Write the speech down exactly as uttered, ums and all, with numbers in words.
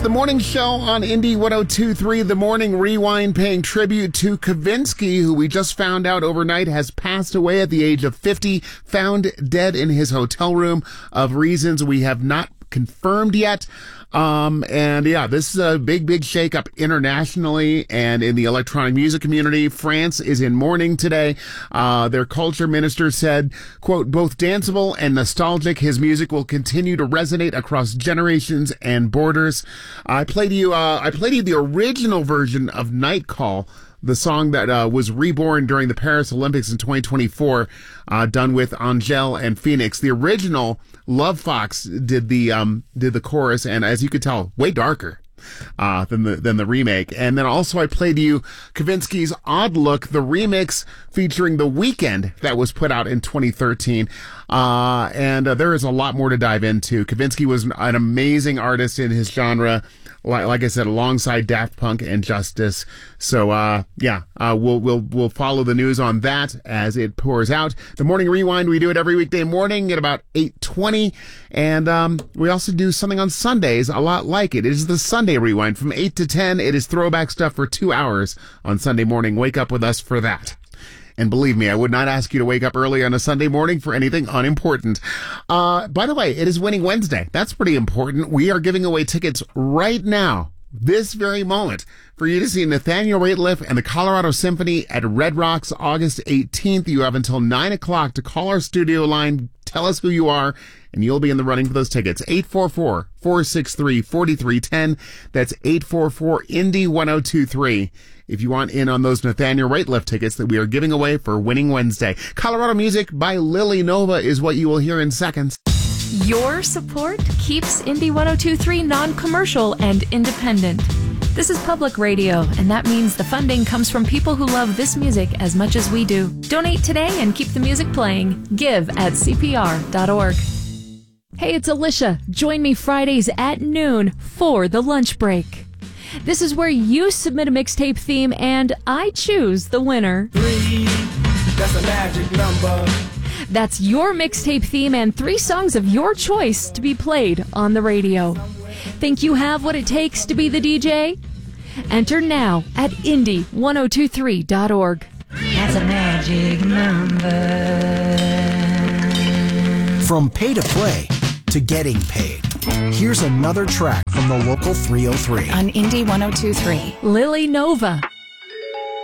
the morning show on Indie one oh two point three, The Morning Rewind, paying tribute to Kavinsky, who we just found out overnight has passed away at the age of fifty, found dead in his hotel room of reasons we have not confirmed yet. Um, and yeah, this is a big, big shakeup internationally and in the electronic music community. France is in mourning today. Uh, their culture minister said, quote, both danceable and nostalgic, his music will continue to resonate across generations and borders. I played you, uh, I played you the original version of Night Call, the song that uh, was reborn during the Paris Olympics in twenty twenty-four, uh, done with Angèle and Phoenix. The original, Love Fox did the um, did the chorus, and as you could tell, way darker uh, than the than the remake. And then also I played you Kavinsky's Odd Look, the remix featuring The Weeknd that was put out in twenty thirteen. Uh, and uh, there is a lot more to dive into. Kavinsky was an amazing artist in his genre. Like, like I said, alongside Daft Punk and Justice. So, uh, yeah, uh, we'll, we'll, we'll follow the news on that as it pours out. The Morning Rewind, we do it every weekday morning at about eight twenty. And, um, we also do something on Sundays a lot like it. It is the Sunday Rewind from eight to ten. It is throwback stuff for two hours on Sunday morning. Wake up with us for that. And believe me, I would not ask you to wake up early on a Sunday morning for anything unimportant. Uh, by the way, it is Winning Wednesday. That's pretty important. We are giving away tickets right now, this very moment, for you to see Nathaniel Rateliff and the Colorado Symphony at Red Rocks August eighteenth. You have until nine o'clock to call our studio line, tell us who you are, and you'll be in the running for those tickets. eight four four, four six three, four three one zero. That's eight four four, Indie one oh two three. If you want in on those Nathaniel Rateliff tickets that we are giving away for Winning Wednesday. Colorado Music by Lily Nova is what you will hear in seconds. Your support keeps Indie one oh two point three non-commercial and independent. This is public radio, and that means the funding comes from people who love this music as much as we do. Donate today and keep the music playing. Give at C P R dot org. Hey, it's Alicia. Join me Fridays at noon for the lunch break. This is where you submit a mixtape theme and I choose the winner. Three, that's a magic number. That's your mixtape theme and three songs of your choice to be played on the radio. Think you have what it takes to be the D J? Enter now at Indie one oh two point three dot org. That's a magic number. From pay to play to getting paid. Here's another track from the local three oh three. On Indie one oh two point three. Lily Nova.